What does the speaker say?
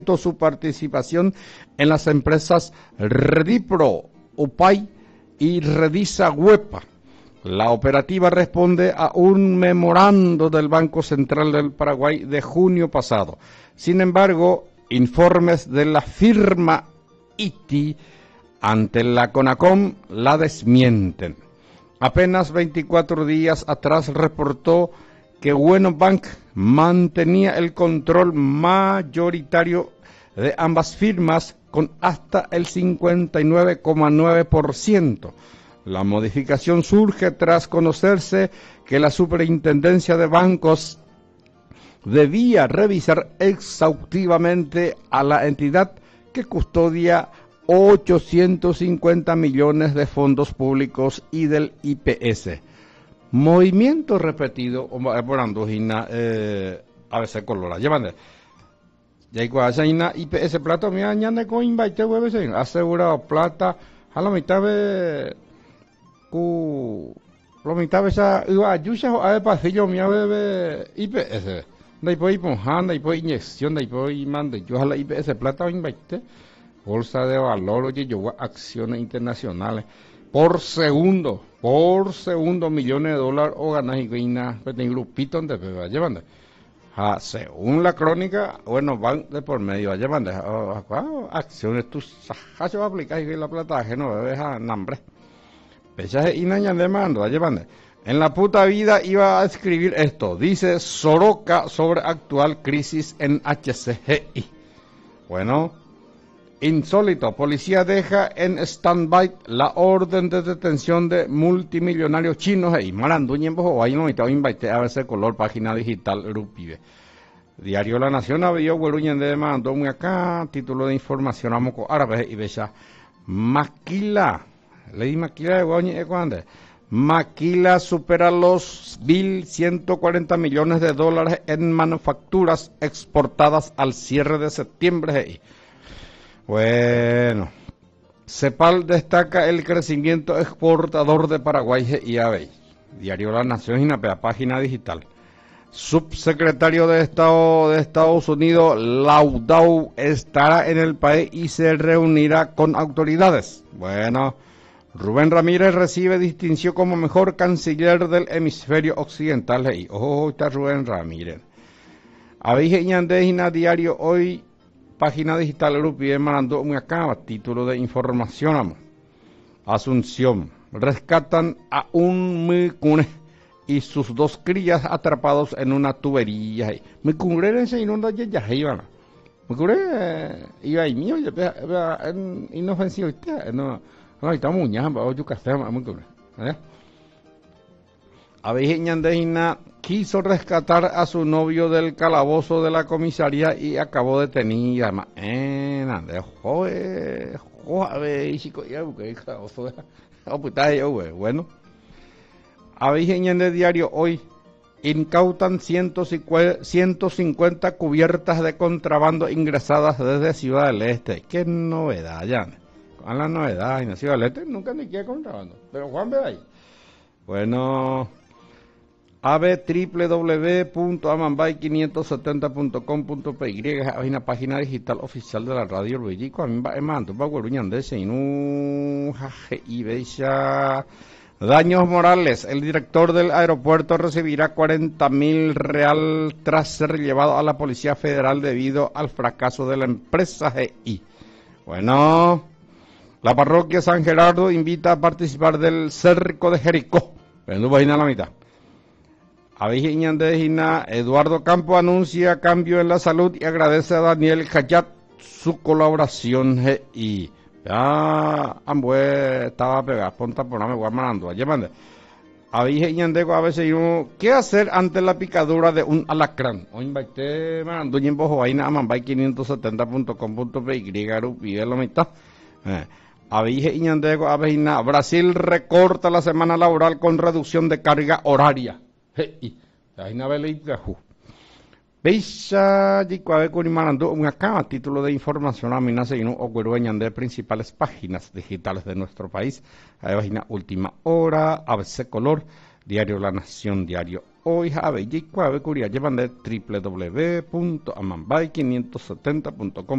su participación en las empresas Redipro, UPAI y Redisa Huepa. La operativa responde a un memorando del Banco Central del Paraguay de junio pasado. Sin embargo, informes de la firma ITI ante la CONACOM la desmienten. Apenas 24 días atrás reportó que Bueno Bank mantenía el control mayoritario de ambas firmas con hasta el 59,9%. La modificación surge tras conocerse que la Superintendencia de Bancos debía revisar exhaustivamente a la entidad que custodia 850 millones de fondos públicos y del IPS. Movimiento repetido, a veces colora, llevan ya igual IPS plata me añade con invite web asegurado plata a la mitad de la mitad de esa ayuda a ver pasillo me bebe IPS de ahí ponjanda y pues inyección de ahí pues mande yo a la IPS plata invite bolsa de valor oye yo acciones internacionales por segundo millones de dólares o ganas y ganas en grupito donde llevan según la crónica bueno van de por medio llevan acciones tus sajas va a aplicar y la plata que no bebes a nombre pesaje y nañan de mando llevan en la puta vida iba a escribir esto dice Soroka sobre actual crisis en HCGI bueno. Insólito, policía deja en stand-by la orden de detención de multimillonarios chinos y maranduñen o ahí no me invité a verse color página digital Rupibe. Diario La Nación había hueruñen de demandó muy acá, título de información a moco árabe y bella. Maquila, leí Maquila de Guañe cuando Maquila supera los 1.140 millones de dólares en manufacturas exportadas al cierre de septiembre. Bueno, CEPAL destaca el crecimiento exportador de Paraguay y ABEI. Diario La Nación y la página digital. Subsecretario de Estado de Estados Unidos, Laudau, estará en el país y se reunirá con autoridades. Bueno, Rubén Ramírez recibe distinción como mejor canciller del hemisferio occidental. Está Rubén Ramírez. ABEI Ñandejina, diario Hoy. Página digital Europea mandó un acá, título de información. Asunción. Rescatan a un micune y sus dos crías atrapados en una tubería. Micune se inunda ya iban. Micune iba ahí mío, inofensivo. No, está muñando, oye, café, micune. Abeje Ñandejina quiso rescatar a su novio del calabozo de la comisaría y acabó detenida. Bueno, Abeje Ñande diario Hoy. Incautan 150 cubiertas de contrabando ingresadas desde Ciudad del Este. Qué novedad, ya. Con la novedad en Ciudad del Este nunca ni quiere contrabando. Pero Juan ve ahí. Bueno. www.amambay570.com.py hay una página digital oficial de la radio Bellico. A mí me mandó para Guaruñandese y no y veía daños morales. El director del aeropuerto recibirá 40.000 real tras ser llevado a la Policía Federal debido al fracaso de la empresa GI. Bueno, la parroquia San Gerardo invita a participar del cerco de Jericó. Pero no a la mitad. Abeje Ñandejina, Eduardo Campo anuncia cambio en la salud y agradece a Daniel Hayat su colaboración. Y ya, ambue estaba pegado, ponta por me voy mandando. Allá mande. Abeje Ñandego a veces yo, ¿qué hacer ante la picadura de un alacrán? O invité mandando en bojo vaina a mambay570.com.py y la mitad. Abeje Ñandego, Abejina, Brasil recorta la semana laboral con reducción de carga horaria. Beisha un acá título de información amenaza y no ocurren de principales páginas digitales de nuestro país. Página Última Hora, ABC Color, Diario La Nación, Diario hoy jave y cuave curia llevan de www.amambay570.com